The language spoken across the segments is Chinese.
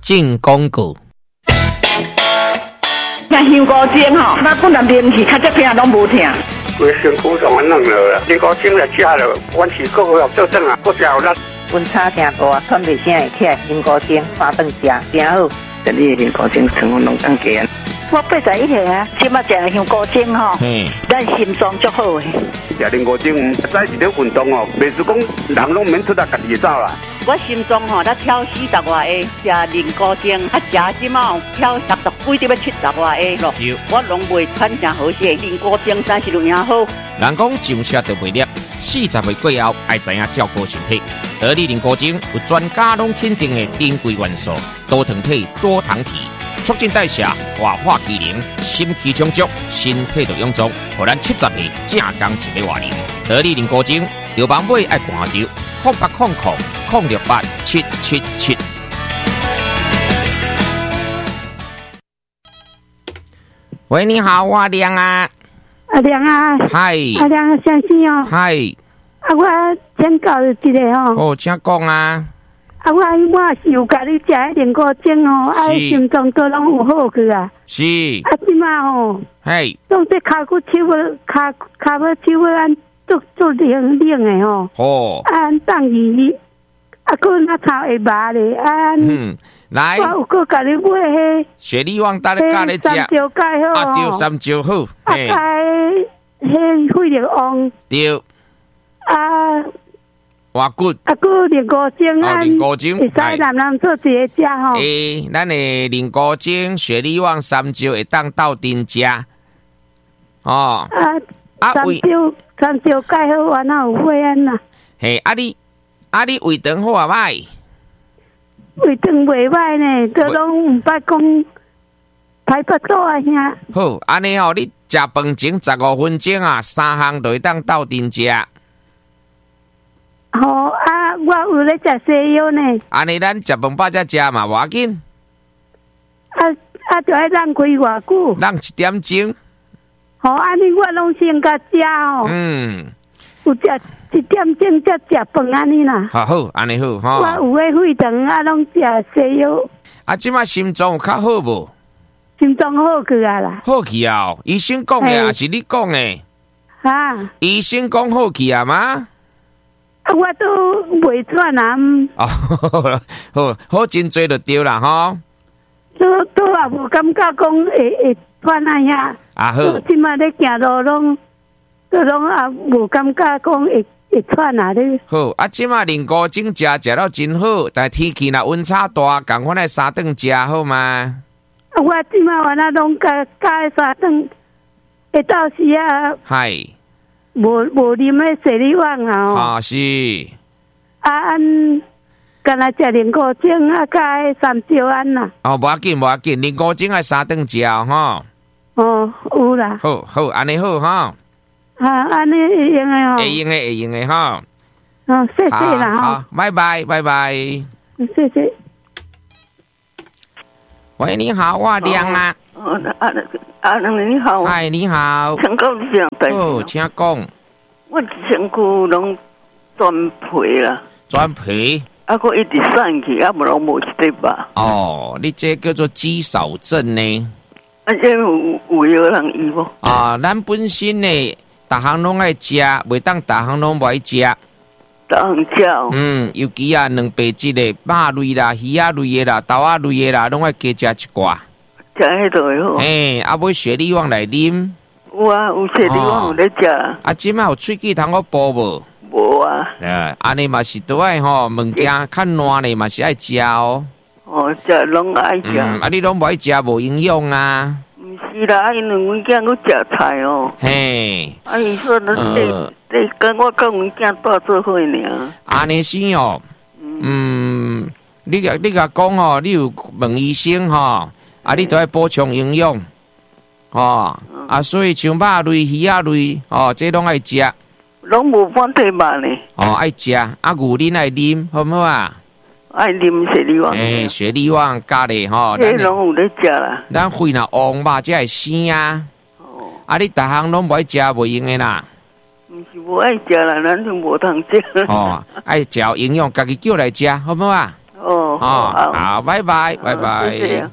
进广告。 像香菇精吼，那本来面去较只听拢无听。 规身躯上软了，香菇精来吃了，阮是个个做正啊，个食有力。 温差真大，喘袂声会起来，香菇精三顿食真好。 这里香菇精成分拢更低。 我81岁啊，即马食香菇精吼，咱心脏足好诶。 食香菇精，早是咧运动哦，袂是讲人拢免出来家己走啦。 我心脏吼，才跳40外下，食香菇精，食即马跳60几，要70外下咯。我拢袂喘真好势，香菇精真是有影好。 人讲上车就袂叻，40岁过后爱知影照顾身体。得力香菇精有专家拢肯定的珍贵元素，多糖体、多糖体。促进代谢、活化机能、心气充足，身体就臃肿，互咱70岁正刚一个活龄。得力香菇精，有网买爱看着0800-068-777。喂，你好，我亮啊。 亮啊。 嗨。 亮先生哦。 嗨。 我请教一个哦。 哦，请讲啊。 我是有甲你食迄香菇精哦，心脏都拢有好去啊。 是。 即马哦， 嘿， 当这骹骨手手安做冷的吼。 哦。 当伊佫那头会麻咧来。 我有佫甲你买迄雪莉旺搭咧加咧食。 三椒钙好。 对，三椒好。 嘿。迄费力旺。 对。活骨， 佫香菇精香菇精会使人做一个食吼。 咱的香菇精、雪莉旺、三椒会当斗阵食。哦。三椒钙好，完了有血安啦。 嘿，你胃肠好啊歹？ 胃肠袂歹呢，都拢毋捌讲排腹肚啊遐。 好，安尼吼，你食饭前15分钟啊，3项就会当斗阵食。 好我有咧食西药呢。 安尼咱食饭饱才食嘛，无要紧。 就爱浪开偌久？ 浪1点钟。 好，安尼我拢先甲食哦。有食1点钟才食饭安尼啦。 好，安尼好吼。 我有迄血糖拢食西药。 即马心脏有较好无？ 心脏好去啊啦。 好去啊！医生讲的还是你讲的？医生讲好去啊吗？ 我都袂喘啊。 好，真多就对啦吼。 都也无感觉讲会喘啊遐。 好。 即马咧行路拢也无感觉讲会喘啊咧。 好，即马香菇精食到真好，但天气若温差大，共款来3顿食好吗？ 我即马完了拢加3顿，会到时啊。 嗨。 无啉迄雪莉旺啊！ 是。 干那食香菇精加三椒安啦。 无要紧，香菇精爱3顿食吼。 有啦。 好，安尼好吼。 安尼会用的吼。 会用的吼。 谢谢啦好，拜拜。 谢谢。 喂，你好，我亮啊。 你好。 嗨，你好。 请教你哦，请讲。 我身躯拢全皮啦。 全皮。 我一直散去，无拢无一块吧。 你这叫做肌少症呢？ 这有药人医无？ 咱本身呢，逐项拢爱食，袂当逐项拢袂食。 逐项食。 尤其两白质的肉类啦、鱼仔类的啦、豆仔类的啦，拢爱加食一寡。 食迄都会好。买雪莉旺来啉。 有雪莉旺有咧食。 即摆有喙齿通我补无？ 无啊。 安尼嘛是都爱吼，物件较烂的嘛是爱食哦。 食拢爱食。 你拢无爱食，无营养啊。 毋是啦，因为阮囝佫食菜哦。 嘿。 伊说你跟我跟阮囝住做伙尔。 安尼是哦。你甲讲哦，你有问医生吼，你都要补充营养。所以像肉类、鱼仔类，这拢爱食。 拢无反对肉呢。 爱食，牛奶爱啉，好唔好啊？ 爱啉雪莉旺。 雪莉旺加咧吼。 迄拢有咧食啦。 咱肺若旺肉才会生啊。你逐项拢无爱食，袂用的啦。 毋是无爱食啦，咱就无通食。 爱食营养，家己叫来食，好唔好啊？ 好，拜拜，拜拜。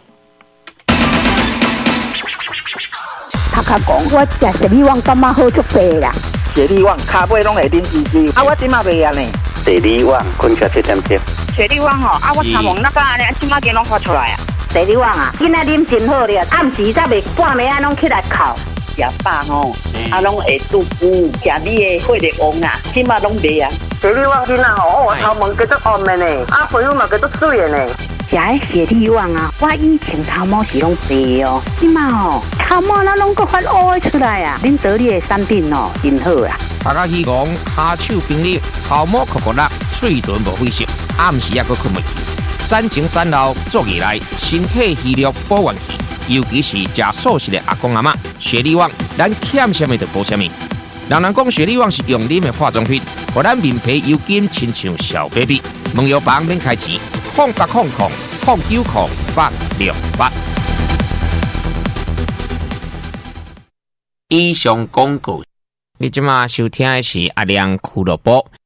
他讲我食雪里旺感觉好足白啦。 雪里旺骹尾拢会啉滋滋，我即马袂啊呢。 雪里旺困觉7点钟。 雪里旺我参望那个呢，即马间拢发出来啊。 雪里旺今仔啉真好咧，暗时才袂半暝拢起来哭。 食饱拢会肚腹，食你的血力旺啊，即马拢袂啊。 雪里旺囡仔我头毛叫做红的呢，皮肤嘛叫做水的呢。 食迄雪里旺我以前头毛是拢白哦，即马头毛咱拢搁发乌出来啊！恁得你的产品真好啊！ 大家希望骹手冰溜，头毛酷酷辣，嘴唇无血色，暗时也搁困袂去。产前产后做起来，身体虚弱保元气，尤其是食素食的阿公阿嬷，雪里旺咱欠什么就补什么。人讲雪里旺是用啉的化妆品，互咱面皮油紧，亲像小 baby。问药房免开钱，0800090868。以上广告，你即马收听的是阿亮俱乐部。